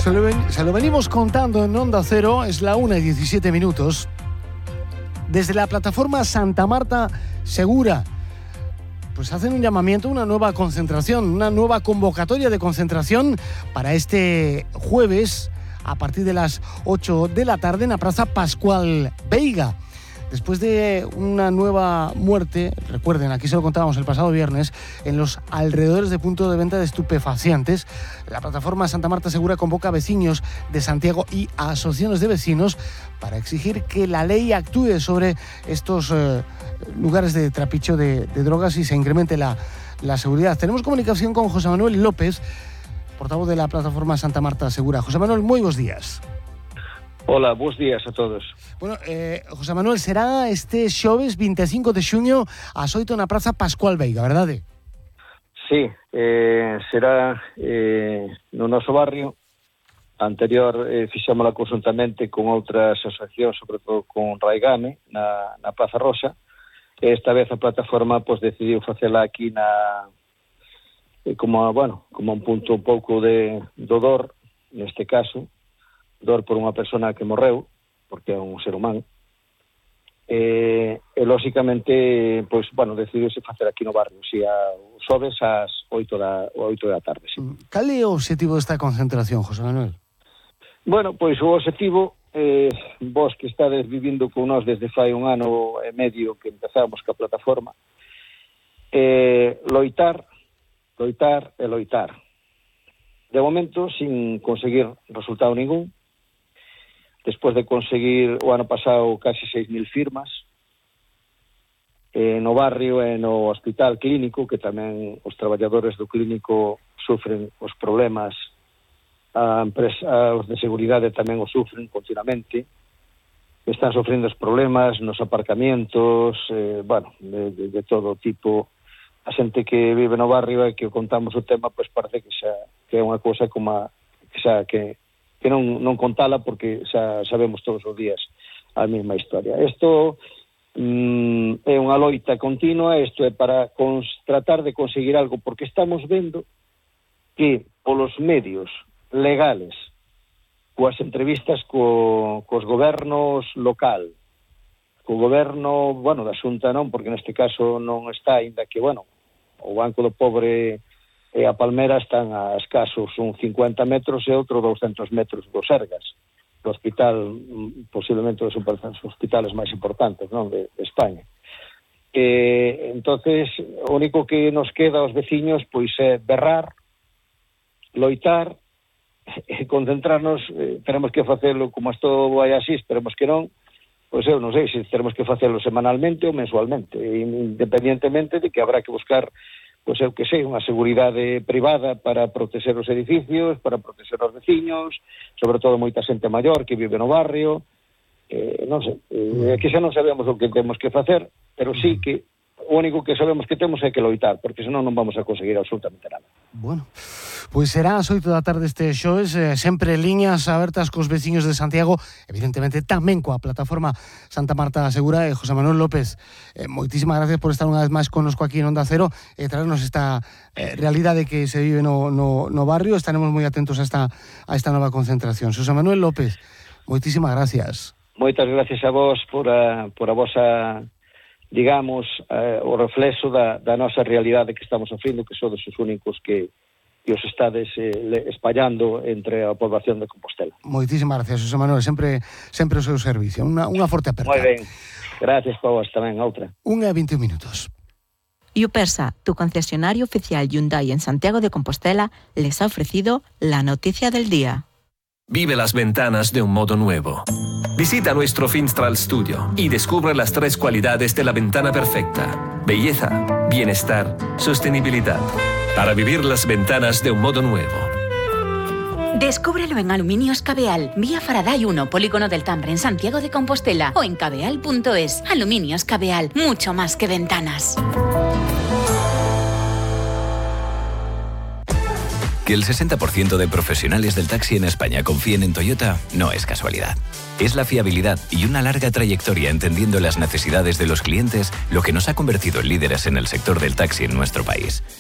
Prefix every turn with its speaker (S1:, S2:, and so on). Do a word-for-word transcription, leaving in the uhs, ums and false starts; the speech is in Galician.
S1: Se lo, ven, se lo venimos contando en Onda Cero, es la una y diecisiete minutos. Desde la plataforma Santa Marta Segura, pues hacen un llamamiento a una nueva concentración, una nueva convocatoria de concentración para este jueves a partir de las ocho de la tarde en la Plaza Pascual Veiga. Después de una nueva muerte, recuerden, aquí se lo contábamos el pasado viernes, en los alrededores de punto de venta de estupefacientes, la plataforma Santa Marta Segura convoca a vecinos de Santiago y a asociaciones de vecinos para exigir que la ley actúe sobre estos eh, lugares de trapicho de, de drogas y se incremente la, la seguridad. Tenemos comunicación con José Manuel López, portavoz de la plataforma Santa Marta Segura. José Manuel, muy buenos días.
S2: Hola, buenos días a todos.
S1: Bueno, eh, José Manuel, será este xoves veinticinco de xuño ás oito na Praza Pascual Veiga, verdade?
S2: Sí, eh, será eh, no noso barrio. Anterior eh, fixámola conjuntamente con outras asociacións, sobre todo con Raigame, na, na Plaza Rosa. Esta vez a plataforma pues, decidiu facela aquí na eh, como, bueno, como un punto un pouco de do dor, neste caso, dor por unha persona que morreu, porque é un ser humano, e, e lóxicamente, pois, bueno, decidiuse facer aquí no barrio, si a xoves ás oito da, oito da tarde, sí.
S1: Cal é o objetivo desta concentración, José Manuel?
S2: Bueno, pois o objetivo, eh, vos que estades vivindo con nós desde fai un ano e medio que empezamos ca plataforma, eh, loitar, loitar e loitar. De momento, sin conseguir resultado ningún, despois de conseguir o ano pasado casi seis mil firmas eh, no barrio e no hospital clínico, que tamén os traballadores do clínico sufren os problemas, a empresa, os de seguridade tamén os sufren continuamente, están sufrindo os problemas nos aparcamientos, eh, bueno, de, de, de todo tipo. A xente que vive no barrio e que contamos o tema, pois parece que xa que é unha cousa como a, que xa que que non, non contala porque xa sabemos todos os días a mesma historia. Isto mm, é unha loita continua, isto é para cons, tratar de conseguir algo, porque estamos vendo que polos medios legales, coas entrevistas co, cos gobernos local, co goberno, bueno, da Xunta non, porque neste caso non está, ainda que, bueno, o Banco do Pobre e a Palmera están a escasos un cincuenta metros e outro doscientos metros do Sergas, do hospital, posiblemente dos hospitales máis importantes, non, de, de España. E, entonces, o único que nos queda aos veciños, pois é berrar, loitar, e concentrarnos, eh, tenemos que facelo como isto vai así, esperemos que non, pois eu non sei se teremos que facelo semanalmente ou mensualmente, independientemente de que habrá que buscar, pois eu que sei, unha seguridade privada para proteger os edificios, para proteger os veciños, sobre todo moita xente maior que vive no barrio, eh, non sei, eh, que xa non sabemos o que temos que facer, pero sí que o único que sabemos que temos é que loitar, porque senón non vamos a conseguir absolutamente nada.
S1: Bueno, pois será ás oito da tarde este xoves, eh, sempre liñas abertas cos veciños de Santiago, evidentemente tamén coa plataforma Santa Marta Segura. E José Manuel López, eh, moitísimas gracias por estar unha vez máis connosco aquí en Onda Cero e traernos esta eh, realidade que se vive no, no, no barrio. Estaremos moi atentos a esta, a esta nova concentración. José Manuel López, moitísimas gracias.
S2: Moitas gracias a vos por a, por a vosa, digamos, eh, o reflexo da, da nosa realidade que estamos sofrendo, que sodes os únicos que, que os estades eh, espallando entre a población de Compostela.
S1: Moitísimas gracias, José Manuel, sempre sempre o seu servicio. Unha, unha forte aperta.
S2: Moi ben, gracias para vos tamén, outra.
S1: Unha e veintiún minutos.
S3: Yupersa, tu concesionario oficial Hyundai en Santiago de Compostela, les ha ofrecido la noticia del día.
S4: Vive las ventanas de un modo nuevo. Visita nuestro Finstral Studio y descubre las tres cualidades de la ventana perfecta: belleza, bienestar, sostenibilidad. Para vivir las ventanas de un modo nuevo.
S5: Descúbrelo en Aluminios Cabeal, vía Faraday uno, Polígono del Tambre, en Santiago de Compostela, o en cabeal punto es. Aluminios Cabeal, mucho más que ventanas.
S6: Que el sesenta por ciento de profesionales del taxi en España confíen en Toyota no es casualidad. Es la fiabilidad y una larga trayectoria entendiendo las necesidades de los clientes lo que nos ha convertido en líderes en el sector del taxi en nuestro país.